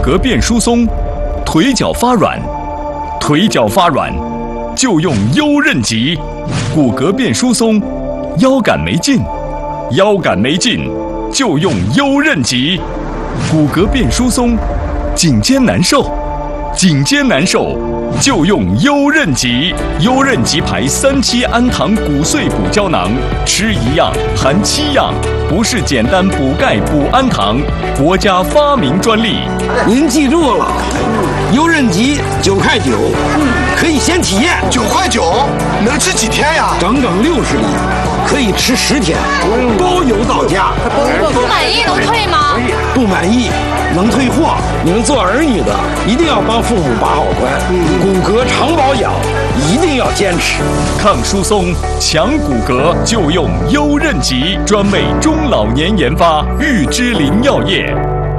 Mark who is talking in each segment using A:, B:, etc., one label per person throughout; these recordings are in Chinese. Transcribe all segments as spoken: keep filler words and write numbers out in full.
A: 骼变疏松，腿脚发软，腿脚发软就用优韧极；骨骼变疏松，腰杆没劲，腰杆没劲就用优韧极；骨骼变疏松，颈肩难受，颈肩难受就用优韧极。优韧极牌三七氨糖骨碎补胶囊，吃一样含七样，不是简单补钙补氨糖，国家发明专利。
B: 您记住了，优韧极九块九，可以先体验。
C: 九块九能吃几天呀？
B: 整整六十粒，可以吃十天，包邮到家。
D: 不满意能退吗？
B: 不满意能退货。你们做儿女的一定要帮父母把好关，骨骼常保养一定要坚持。
A: 抗疏松、强骨骼就用优韧极，专为中老年研发，玉芝林药业。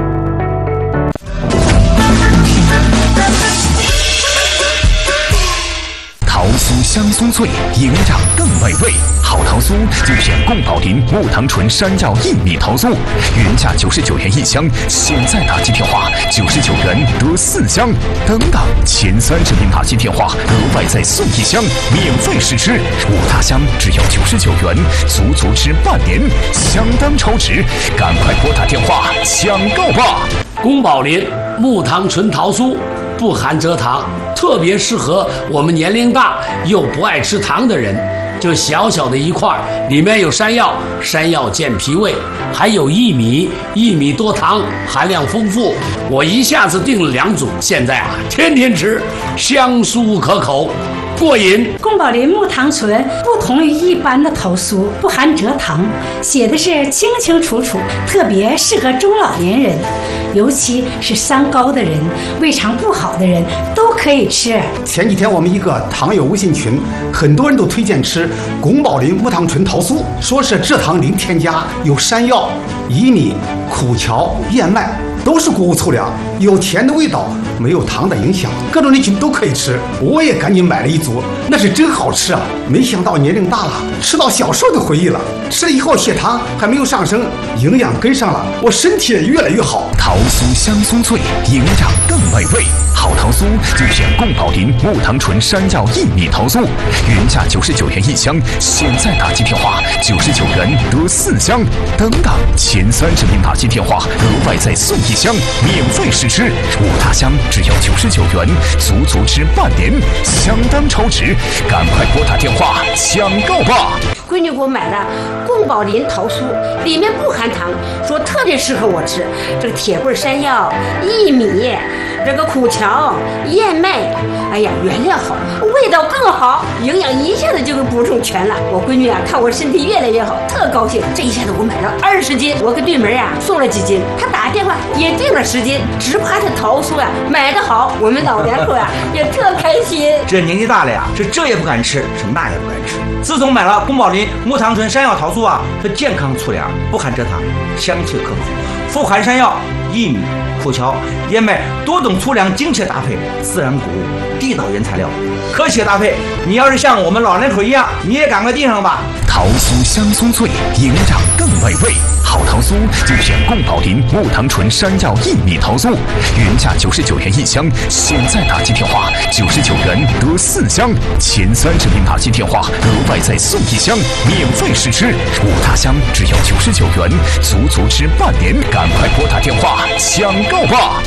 E: 桃酥香酥脆，营养更美味。好桃酥就选贡宝林木糖醇山药薏米桃酥，原价九十九元一箱，现在打进电话九十九元得四箱。等等，前三十名打进电话额外再送一箱，免费试吃。五大箱只要九十九元，足足吃半年，相当超值。赶快拨打电话抢购吧！
F: 宫保林木糖醇桃酥不含蔗糖，特别适合我们年龄大又不爱吃糖的人。就小小的一块，里面有山药，山药健脾胃，还有薏米，薏米多糖，含量丰富。我一下子订了两组，现在啊，天天吃，香酥可口，过瘾。
G: 宫保林木糖醇不同于一般的桃酥，不含蔗糖，写的是清清楚楚，特别适合中老年人，尤其是三高的人、胃肠不好的人都可以吃。
C: 前几天我们一个糖友微信群，很多人都推荐吃宫保林木糖醇桃酥，说是蔗糖零添加，有山药、薏米、苦荞、燕麦，都是谷物粗粮，有甜的味道，没有糖的影响，各种人群都可以吃。我也赶紧买了一组，那是真好吃啊！没想到年龄大了，吃到小时候的回忆了。吃了以后血糖还没有上升，营养跟上了，我身体也越来越好。
E: 桃酥香酥脆，营养更美味。好桃酥就选贡宝林木糖醇山药薏米桃酥，原价九十九元一箱，现在打进电话九十九元得四箱。等等，前三十名打进电话额外再送一箱，免费试吃。五大箱只要九十九元，足足吃半年，相当超值。赶快拨打电话抢购吧！
H: 闺女给我买的贡宝林桃酥，里面不含糖，说特别适合我吃。这个铁棍山药、薏米，这个苦荞、燕麦，哎呀，原料好，味道更好，营养一下子就给补充全了。我闺女啊，看我身体越来越好，特高兴。这一下子我买了二十斤，我给对门啊送了几斤，她打电话也订了十斤，只怕这桃酥呀、啊、买得好，我们老两口呀、啊、也特开心。
I: 这年纪大了呀，是这也不敢吃，是那也不敢吃。自从买了宫保林木糖醇山药桃酥啊，这健康粗粮，不含蔗糖，香脆可口，富含山药、薏米、苦荞、燕麦多种粗粮精确搭配，自然谷物，地道原材料，科学搭配。你要是像我们老两口一样，你也赶快订上吧。
E: 桃酥香酥脆，营养更美味。好桃酥就选贡宝林木糖醇山药薏米桃酥，原价九十九元一箱，现在打进电话九十九元得四箱。前三十名打进电话额外再送一箱，免费试吃。五大箱只要九十九元，足足吃半年。赶快拨打电话抢购吧！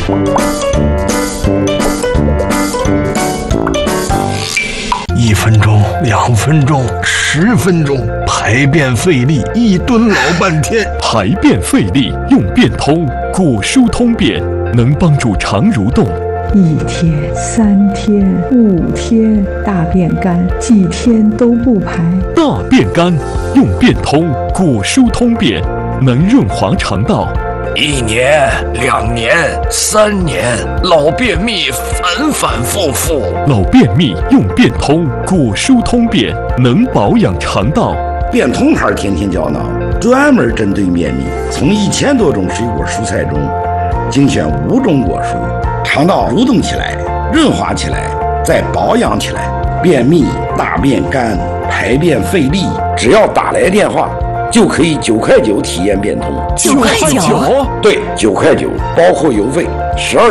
B: 一分钟，两分钟，十分钟，排便费力，一蹲老半天。
A: 排便费力用便通，果疏通便，能帮助肠蠕动。
J: 一天、三天、五天，大便干，几天都不排。
A: 大便干用便通，果疏通便，能润滑肠道。
B: 一年、两年、三年，老便秘反反复复。
A: 老便秘用便通，果疏通便，能保养肠道。
K: 便通牌天天胶囊，专门针对便秘，从一千多种水果蔬菜中精选五种果蔬，肠道蠕动起来，润滑起来，再保养起来。便秘、大便干、排便费力，只要打来电话，就可以九块九体验便通。
D: 九块九？
K: 对，九块九，包括邮费，十二。